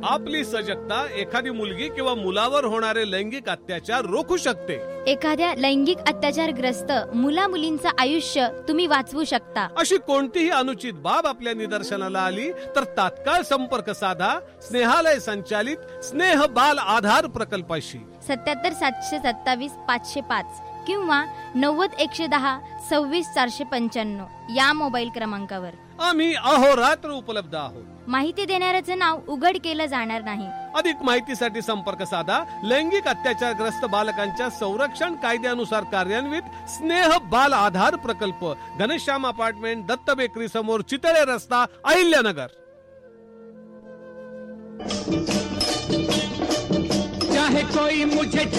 आपली सजगता एखादी मुलगी किंवा मुलावर होणारे लैंगिक अत्याचार रोखू शकते. एखाद्या लैंगिक अत्याचारग्रस्त मुला मुलींचं आयुष्य तुम्ही वाचवू शकता. अशी कोणतीही अनुचित बाब आपल्या निदर्शनाला आली तर तात्काळ संपर्क साधा स्नेहालय संचालित स्नेह बाल आधार प्रकल्पाशी. 77 727 505 किंवा 90 110 26 495 या मोबाईल क्रमांकावर आम्ही अहोरात्र उपलब्ध आहोत. माहिती देणाऱ्याचं नाव उघड केलं जाणार नाही. अधिक माहितीसाठी संपर्क साधा लैंगिक अत्याचारग्रस्त बालकांच्या संरक्षण कायद्यानुसार कार्यान्वित स्नेह बाल आधार प्रकल्प, घनश्याम अपार्टमेंट, दत्त बेकरी समोर, चितळे रस्ता, अहिल्यानगर. चाहे कोई मुझे